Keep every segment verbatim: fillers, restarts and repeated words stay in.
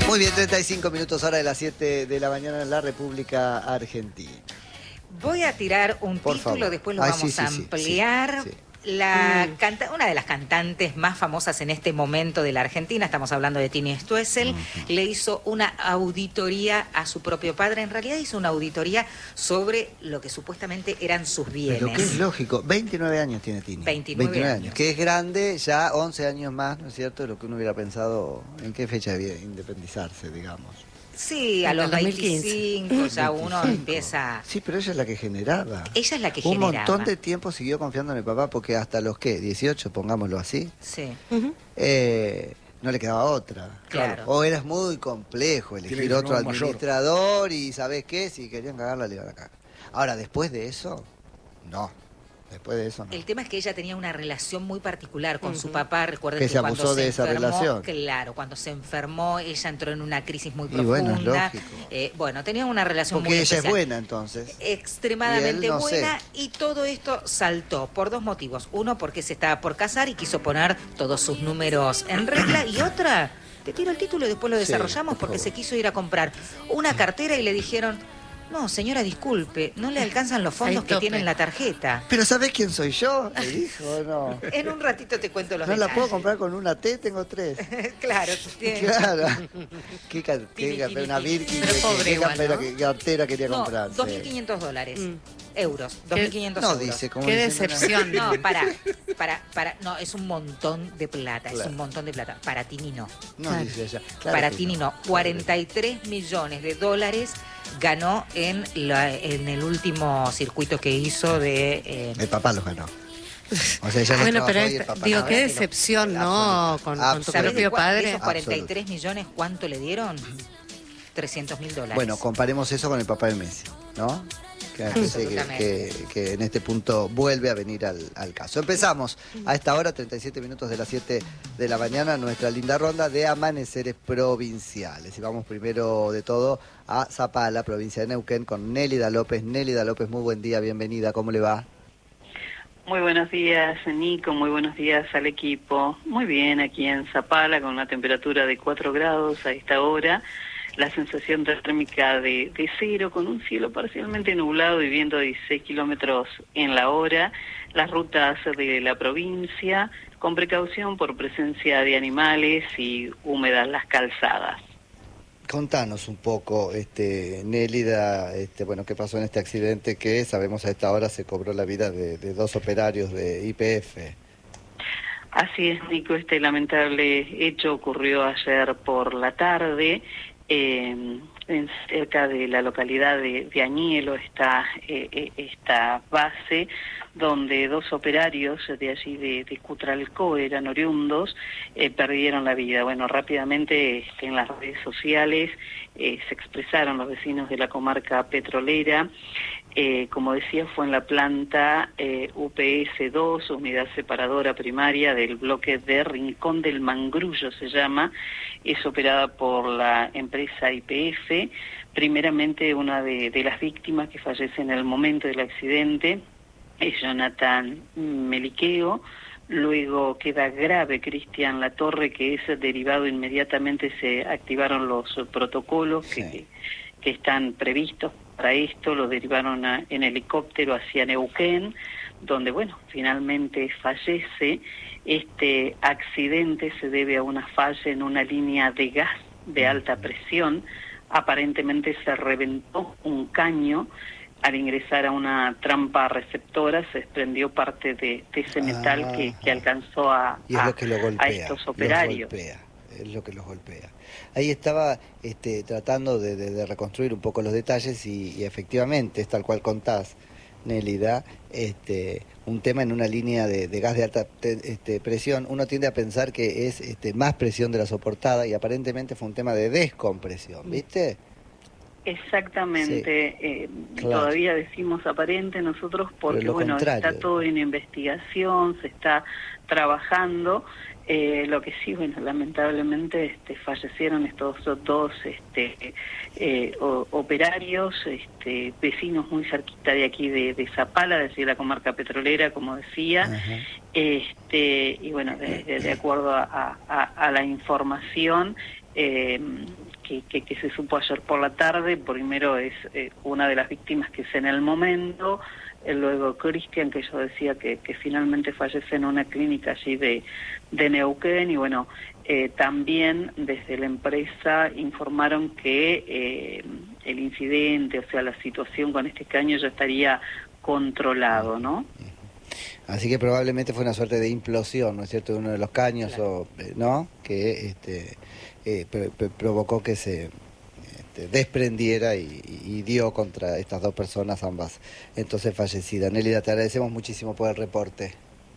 Muy bien, treinta y cinco minutos hora de las siete de la mañana en la República Argentina. Voy a tirar un Por título, favor. después lo Ay, vamos sí, sí, a sí, ampliar. sí, sí. La Mm. canta una de las cantantes más famosas en este momento de la Argentina, estamos hablando de Tini Stoessel, Uh-huh. le hizo una auditoría a su propio padre. En realidad hizo una auditoría sobre lo que supuestamente eran sus bienes. Pero que es lógico, veintinueve años tiene Tini. veintinueve años. Que es grande, ya once años más, ¿no es cierto?, de lo que uno hubiera pensado en qué fecha debía independizarse, digamos. Sí, a En los el dos mil quince. veinticinco ya uno veinticinco. empieza... Sí, pero ella es la que generaba. Ella es la que Un generaba. montón de tiempo siguió confiando en el papá porque hasta los, ¿qué? dieciocho, pongámoslo así, Sí. Ujú. eh, no le quedaba otra. Claro. O era muy complejo elegir Tiene que otro ser un mayor. administrador y ¿sabés qué? Si querían cagarla, le iban a cagar. Ahora, después de eso, no. Después de eso, no. El tema es que ella tenía una relación muy particular con Ujú. su papá. Recuerden Que que, se cuando abusó se de esa enfermó, relación. claro, cuando se enfermó, ella entró en una crisis muy Y profunda. bueno, es lógico. Eh, bueno, tenía una relación Porque muy ella especial. es buena, entonces. Extremadamente Y él no sé. buena, y todo esto saltó por dos motivos. Uno, porque se estaba por casar y quiso poner todos sus números en regla, y otra, te tiro el título y después lo Sí, desarrollamos, por porque favor. se quiso ir a comprar una cartera y le dijeron: no, señora, disculpe, no le alcanzan los fondos Hay que tope. tiene en la tarjeta. Pero ¿sabés quién soy yo? Le dijo, no. En un ratito te cuento los No la detalles. puedo comprar con una T, tengo tres. Claro, tiene- Claro. ¿Qué, ca- qué Tini, ca- tini, una tini. Birkin? Pero ¿Qué- pobre qué igual, campera- ¿no? qué cartera quería No, comprar? dos mil quinientos dólares. Mm. Euros, dos mil quinientos No, euros. dice, como Qué diciendo, decepción. No, para, para, para, no, es un montón de plata, es Claro. un montón de plata. Para Tini no. No, Claro. dice ella. Claro Para que Tini no. cuarenta y tres millones de dólares ganó en, la, en el último circuito que hizo de... eh, El papá los ganó. O sea, ella no Bueno, trabajó pero y el esta- papá digo, ganó. qué que lo- decepción, ¿no? Absoluta. Con, con tu Absoluta. ¿sabés de, propio cua- de padre. esos cuarenta y tres millones cuánto le dieron? trescientos mil dólares. Bueno, comparemos eso con el papá de Messi, ¿no? Que, me parece que, Absolutamente. que- que en este punto vuelve a venir al, al caso. Empezamos a esta hora, treinta y siete minutos de las siete de la mañana, nuestra linda ronda de amaneceres provinciales. Y vamos primero de todo a Zapala, provincia de Neuquén, con Nélida López. Nélida López, muy buen día, bienvenida, ¿cómo le va? Muy buenos días, Nico, muy buenos días al equipo. Muy bien, aquí en Zapala, con una temperatura de cuatro grados a esta hora. La sensación térmica de, de cero, con un cielo parcialmente nublado y viento de dieciséis kilómetros en la hora. Las rutas de la provincia, con precaución por presencia de animales y húmedas las calzadas. Contanos un poco, este, Nélida, este, bueno, qué pasó en este accidente que sabemos a esta hora se cobró la vida de, de dos operarios de I P F. Así es, Nico, este lamentable hecho ocurrió ayer por la tarde. Eh, en cerca de la localidad de, de Añelo está eh, eh, esta base donde dos operarios de allí de, de Cutralcó, eran oriundos, eh, perdieron la vida. Bueno, rápidamente este, en las redes sociales eh, se expresaron los vecinos de la comarca petrolera. Eh, como decía, fue en la planta eh, U P S dos, unidad separadora primaria del bloque de Rincón del Mangrullo se llama, es operada por la empresa I P F. Primeramente, una de, de las víctimas que fallece en el momento del accidente es Jonathan Meliqueo. Luego queda grave Cristian Latorre, que es derivado inmediatamente, se activaron los protocolos que, Sí. que están previstos para esto, lo derivaron a, en helicóptero hacia Neuquén, donde, bueno, finalmente fallece. Este accidente se debe a una falla en una línea de gas de alta presión. Aparentemente se reventó un caño. Al ingresar a una trampa receptora se desprendió parte de, de ese metal que, que alcanzó a, Y es a, lo que lo golpea, a estos operarios. los golpea, es lo que los golpea. Ahí estaba este, tratando de, de, de reconstruir un poco los detalles y, y efectivamente es tal cual contás, Nélida, este, un tema en una línea de, de gas de alta te, este, presión, uno tiende a pensar que es este, más presión de la soportada y aparentemente fue un tema de descompresión, ¿viste? Exactamente, Sí, eh, claro. Todavía decimos aparente nosotros porque, lo bueno, contrario. está todo en investigación, se está trabajando. Eh, lo que sí, bueno, lamentablemente este, fallecieron estos dos este, eh, o, operarios, este, vecinos muy cerquita de aquí de, de Zapala, de decir, la comarca petrolera, como decía. Ajá. Este, y bueno, de, de- de acuerdo a, a- a la información, eh, que, que, que se supo ayer por la tarde. Primero es eh, una de las víctimas que es en el momento, eh, luego Cristian, que yo decía que, que finalmente fallece en una clínica allí de, de Neuquén, y bueno, eh, también desde la empresa informaron que eh, el incidente, o sea, la situación con este caño ya estaría controlado, ¿no? Así que probablemente fue una suerte de implosión, ¿no es cierto?, de uno de los caños, claro. o, ¿no?, que este, eh, pr pr provocó que se este, desprendiera y, y dio contra estas dos personas, ambas entonces fallecidas. Nélida, te agradecemos muchísimo por el reporte.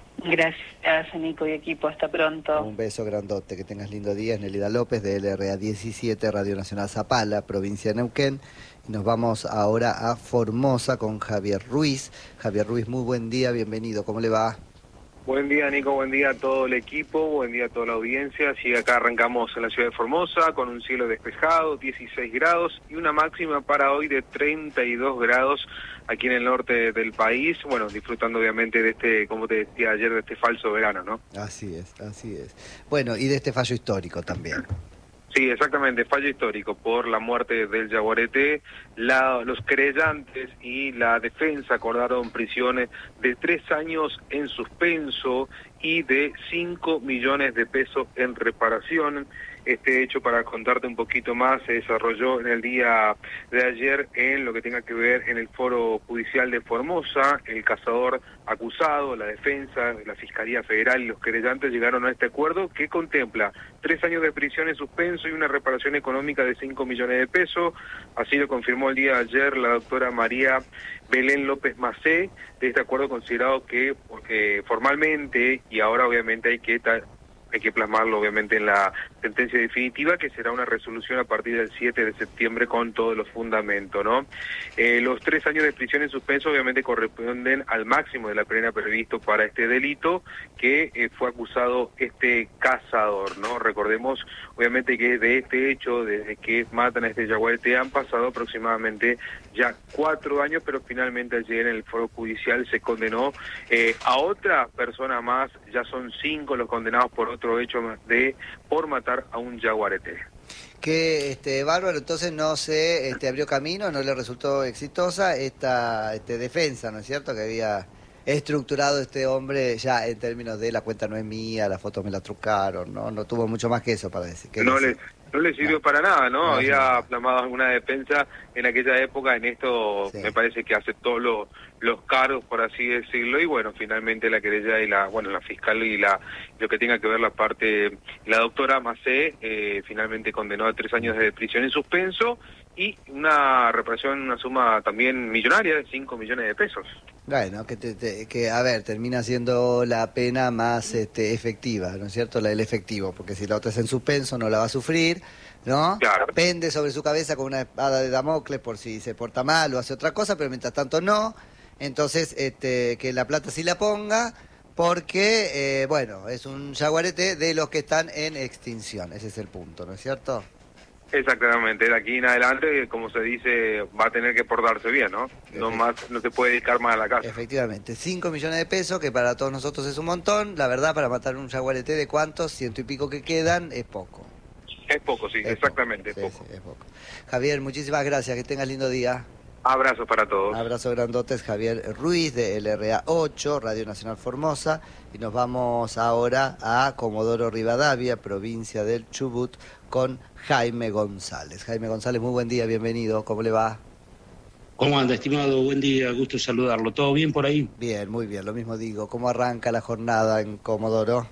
Gracias, Nico y equipo, hasta pronto. Un beso grandote, que tengas lindo día. Es Nélida López de L R A diecisiete, Radio Nacional Zapala, provincia de Neuquén. Y nos vamos ahora a Formosa con Javier Ruiz. Javier Ruiz, muy buen día, bienvenido, ¿cómo le va? Buen día, Nico, buen día a todo el equipo, buen día a toda la audiencia. Sí, acá arrancamos en la ciudad de Formosa con un cielo despejado, dieciséis grados y una máxima para hoy de treinta y dos grados aquí en el norte del país. Bueno, disfrutando obviamente de este, como te decía ayer, de este falso verano, ¿no? Así es, así es. Bueno, y de este fallo histórico también. Sí, exactamente, fallo histórico por la muerte del yaguareté. La, los querellantes y la defensa acordaron prisiones de tres años en suspenso y de cinco millones de pesos en reparación. Este hecho, para contarte un poquito más, se desarrolló en el día de ayer en lo que tenga que ver en el Foro Judicial de Formosa. El cazador acusado, la defensa, la Fiscalía Federal y los querellantes llegaron a este acuerdo que contempla tres años de prisión en suspenso y una reparación económica de cinco millones de pesos. Así lo confirmó el día de ayer la doctora María Belén López Macé, de este acuerdo considerado que eh, formalmente, y ahora obviamente hay que... hay que plasmarlo obviamente en la sentencia definitiva, que será una resolución a partir del siete de septiembre con todos los fundamentos, ¿no? Eh, los tres años de prisión en suspenso obviamente corresponden al máximo de la pena previsto para este delito que eh, fue acusado este cazador, ¿no? Recordemos obviamente que de este hecho, desde que matan a este yaguareté, han pasado aproximadamente ya cuatro años, pero finalmente ayer en el Foro Judicial se condenó eh, a otra persona más. Ya son cinco los condenados por otro hecho de por matar a un yaguareté. Que este bárbaro, entonces no se este, abrió camino, no le resultó exitosa esta este, defensa, ¿no es cierto?, que había estructurado este hombre ya en términos de la cuenta no es mía, las fotos me la trucaron, ¿no? No tuvo mucho más que eso para decir. Que no decir. le no le sirvió no. para nada, ¿no? no Había plasmado alguna defensa en aquella época, en esto sí. Me parece que aceptó los los cargos, por así decirlo, y bueno, finalmente la querella y la, bueno, la fiscal y la lo que tenga que ver la parte, la doctora Macé, eh, finalmente condenó a tres años de prisión en suspenso y una reparación, una suma también millonaria de cinco millones de pesos. Bueno, que, te, te, que a ver, termina siendo la pena más este, efectiva, ¿no es cierto?, la del efectivo, porque si la otra es en suspenso no la va a sufrir, ¿no? Claro. Pende sobre su cabeza con una espada de Damocles por si se porta mal o hace otra cosa, pero mientras tanto no. Entonces, este, que la plata sí la ponga, porque, eh, bueno, es un yaguareté de los que están en extinción, ese es el punto, ¿no es cierto? Exactamente, de aquí en adelante, como se dice, va a tener que portarse bien, ¿no? No más, no se puede dedicar más a la casa. Efectivamente, cinco millones de pesos, que para todos nosotros es un montón. La verdad, para matar un yaguareté de cuántos, ciento y pico que quedan, es poco. Es poco, sí, es exactamente, poco. es Sí, poco. Sí, es poco. Javier, muchísimas gracias, que tengas lindo día. Abrazos para todos. Abrazo grandotes, Javier Ruiz de L R A ocho, Radio Nacional Formosa, y nos vamos ahora a Comodoro Rivadavia, provincia del Chubut, con Jaime González. Jaime González, muy buen día, bienvenido, ¿cómo le va? ¿Cómo anda, estimado? Buen día, gusto saludarlo. ¿Todo bien por ahí? Bien, muy bien, lo mismo digo. ¿Cómo arranca la jornada en Comodoro?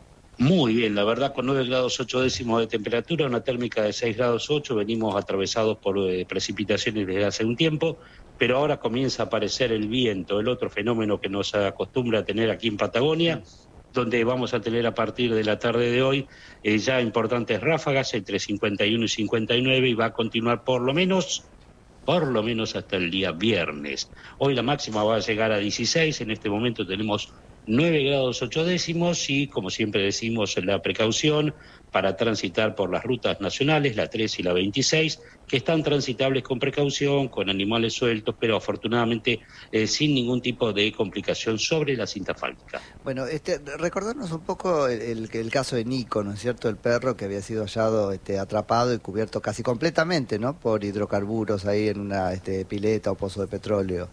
Muy bien, la verdad, con nueve grados ocho décimos de temperatura, una térmica de seis grados ocho, venimos atravesados por eh, precipitaciones desde hace un tiempo, pero ahora comienza a aparecer el viento, el otro fenómeno que nos acostumbra a tener aquí en Patagonia, donde vamos a tener a partir de la tarde de hoy eh, ya importantes ráfagas entre cincuenta y uno y cincuenta y nueve, y va a continuar por lo menos... por lo menos hasta el día viernes. Hoy la máxima va a llegar a dieciséis, en este momento tenemos nueve grados ocho décimos y, como siempre decimos, la precaución para transitar por las rutas nacionales, la tres y la veintiséis, que están transitables con precaución, con animales sueltos, pero afortunadamente eh, sin ningún tipo de complicación sobre la cinta asfáltica. Bueno, este, recordarnos un poco el, el, el caso de Nico, ¿no es cierto? El perro que había sido hallado este, atrapado y cubierto casi completamente, ¿no? Por hidrocarburos ahí en una este, pileta o pozo de petróleo.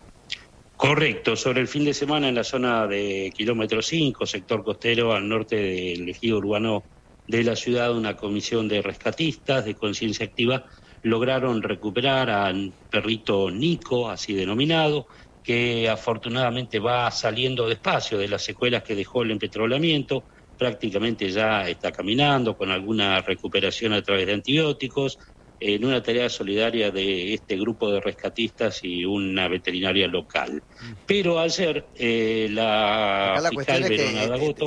Correcto, sobre el fin de semana en la zona de kilómetro cinco, sector costero al norte del ejido urbano de la ciudad, una comisión de rescatistas de conciencia activa lograron recuperar al perrito Nico, así denominado, que afortunadamente va saliendo despacio de las secuelas que dejó el empetrolamiento, prácticamente ya está caminando con alguna recuperación a través de antibióticos, en una tarea solidaria de este grupo de rescatistas y una veterinaria local. Pero ayer eh, la, la fiscal Verona Dagoto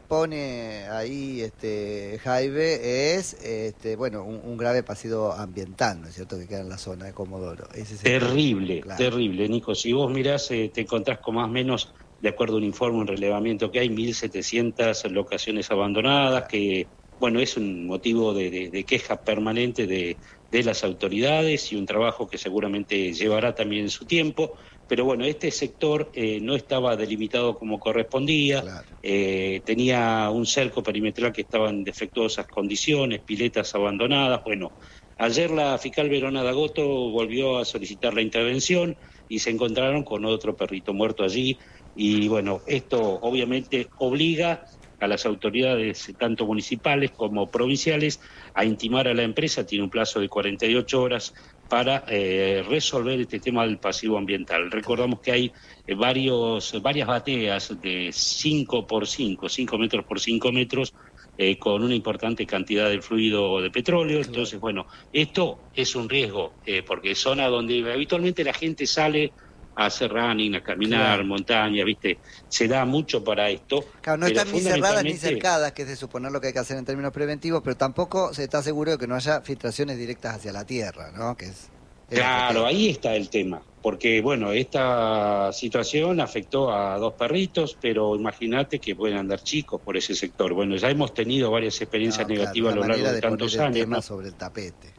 expone ahí, este, Jaime, es este, bueno, un, un grave pasivo ambiental, ¿no es cierto?, que queda en la zona de Comodoro. Ese es terrible, el... claro. terrible, Nico. Si vos mirás, eh, te encontrás con más o menos, de acuerdo a un informe, un relevamiento que hay, mil setecientas locaciones abandonadas, claro. que, bueno, es un motivo de, de, de queja permanente de de las autoridades y un trabajo que seguramente llevará también su tiempo, pero bueno, este sector eh, no estaba delimitado como correspondía, claro. eh, tenía un cerco perimetral que estaba en defectuosas condiciones, piletas abandonadas. Bueno, ayer la fiscal Verona Dagoto volvió a solicitar la intervención y se encontraron con otro perrito muerto allí, y bueno, esto obviamente obliga a las autoridades tanto municipales como provinciales a intimar a la empresa, tiene un plazo de cuarenta y ocho horas para eh, resolver este tema del pasivo ambiental. Recordamos que hay eh, varios, varias bateas de cinco por cinco, cinco metros por cinco metros, eh, con una importante cantidad de fluido de petróleo. Entonces, bueno, esto es un riesgo, eh, porque es zona donde habitualmente la gente sale a hacer running, a caminar, claro. montaña, ¿viste? Se da mucho para esto. Claro, no están ni cerradas ni cercadas, que es de suponer lo que hay que hacer en términos preventivos, pero tampoco se está seguro de que no haya filtraciones directas hacia la tierra, ¿no? Que es, es claro, ahí está el tema, porque, bueno, esta situación afectó a dos perritos, pero imagínate que pueden andar chicos por ese sector. Bueno, ya hemos tenido varias experiencias no, negativas claro, a lo largo de, de tantos años. Tema ¿no? sobre el tapete.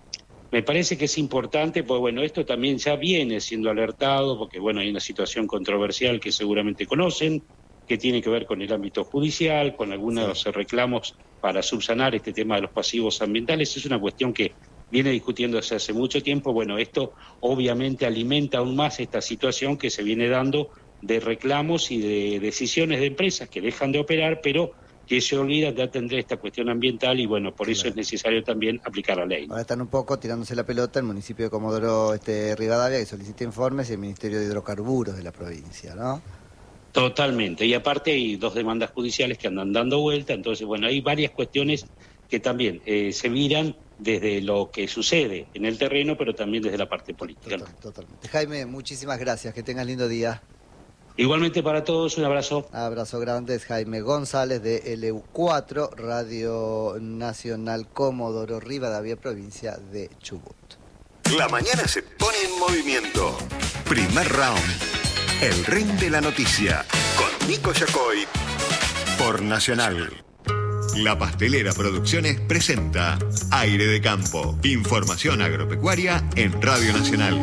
Me parece que es importante, pues bueno, esto también ya viene siendo alertado, porque bueno, hay una situación controversial que seguramente conocen, que tiene que ver con el ámbito judicial, con algunos sí. reclamos para subsanar este tema de los pasivos ambientales. Es una cuestión que viene discutiéndose hace mucho tiempo. Bueno, esto obviamente alimenta aún más esta situación que se viene dando de reclamos y de decisiones de empresas que dejan de operar, pero que se olvida de atender esta cuestión ambiental y bueno, por claro. eso es necesario también aplicar la ley. Ahora están un poco tirándose la pelota el municipio de Comodoro este, Rivadavia, que solicita informes, y el Ministerio de Hidrocarburos de la provincia, ¿no? Totalmente, y aparte hay dos demandas judiciales que andan dando vuelta, entonces bueno, hay varias cuestiones que también eh, se miran desde lo que sucede en el terreno, pero también desde la parte política. Total, totalmente. Jaime, muchísimas gracias, que tengas lindo día. Igualmente para todos, un abrazo. Abrazo grande, es Jaime González de L U cuatro, Radio Nacional Comodoro Rivadavia, provincia de Chubut. La mañana se pone en movimiento. Primer round. El ring de la noticia. Con Nico Yacoy. Por Nacional. La Pastelera Producciones presenta Aire de Campo. Información agropecuaria en Radio Nacional.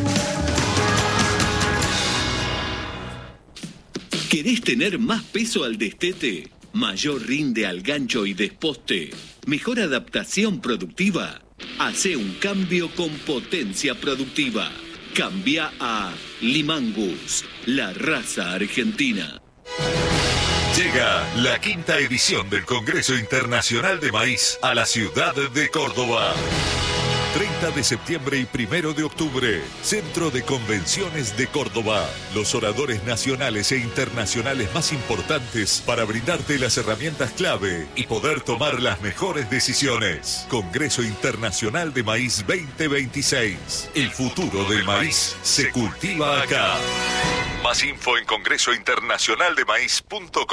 ¿Querés tener más peso al destete? ¿Mayor rinde al gancho y desposte? ¿Mejor adaptación productiva? Hacé un cambio con potencia productiva. Cambia a Limangus, la raza argentina. Llega la quinta edición del Congreso Internacional de Maíz a la ciudad de Córdoba. treinta de septiembre y primero de octubre, Centro de Convenciones de Córdoba. Los oradores nacionales e internacionales más importantes para brindarte las herramientas clave y poder tomar las mejores decisiones. Congreso Internacional de Maíz veinte veintiséis. El futuro del maíz se cultiva acá. Más info en congreso internacional de maíz punto com.